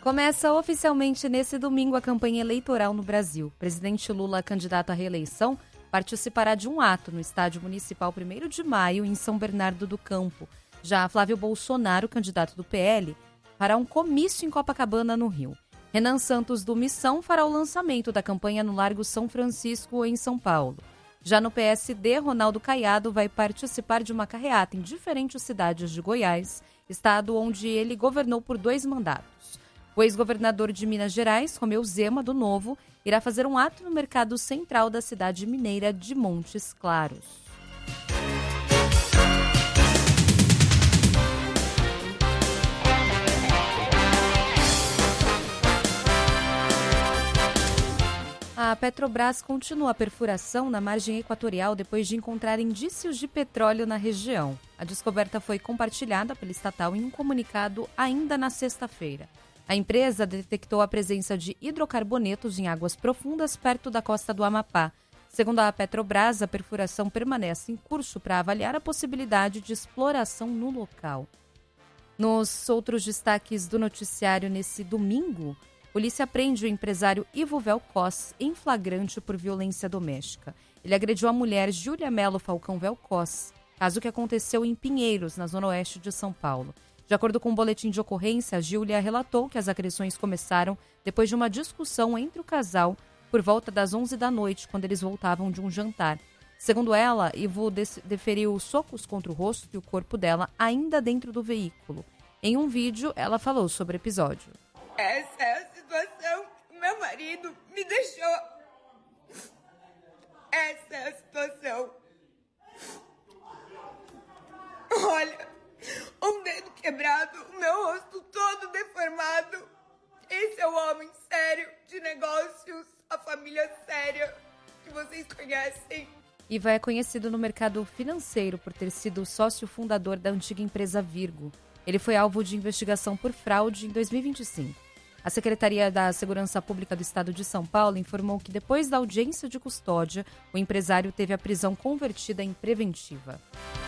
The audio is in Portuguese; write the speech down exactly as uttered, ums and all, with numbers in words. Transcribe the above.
Começa oficialmente nesse domingo a campanha eleitoral no Brasil. Presidente Lula, candidato à reeleição, participará de um ato no Estádio Municipal primeiro de maio, em São Bernardo do Campo. Já Flávio Bolsonaro, candidato do P L, fará um comício em Copacabana, no Rio. Renan Santos, do Missão, fará o lançamento da campanha no Largo São Francisco, em São Paulo. Já no P S D, Ronaldo Caiado vai participar de uma carreata em diferentes cidades de Goiás, estado onde ele governou por dois mandatos. O ex-governador de Minas Gerais, Romeu Zema, do Novo, irá fazer um ato no mercado central da cidade mineira de Montes Claros. A Petrobras continua a perfuração na margem equatorial depois de encontrar indícios de petróleo na região. A descoberta foi compartilhada pela estatal em um comunicado ainda na sexta-feira. A empresa detectou a presença de hidrocarbonetos em águas profundas perto da costa do Amapá. Segundo a Petrobras, a perfuração permanece em curso para avaliar a possibilidade de exploração no local. Nos outros destaques do noticiário nesse domingo, polícia prende o empresário Ivo Velcos em flagrante por violência doméstica. Ele agrediu a mulher Júlia Melo Falcão Velcos, caso que aconteceu em Pinheiros, na zona oeste de São Paulo. De acordo com um boletim de ocorrência, a Júlia relatou que as agressões começaram depois de uma discussão entre o casal por volta das onze da noite, quando eles voltavam de um jantar. Segundo ela, Ivo deferiu socos contra o rosto e o corpo dela ainda dentro do veículo. Em um vídeo, ela falou sobre o episódio. Essa é a situação que meu marido me deixou. Essa é a situação. Olha, um dedo quebrado, o meu rosto todo deformado. Esse é o homem sério de negócios, a família séria que vocês conhecem. Iva é conhecido no mercado financeiro por ter sido sócio fundador da antiga empresa Virgo. Ele foi alvo de investigação por fraude em dois mil e vinte e cinco. A Secretaria da Segurança Pública do Estado de São Paulo informou que depois da audiência de custódia, o empresário teve a prisão convertida em preventiva.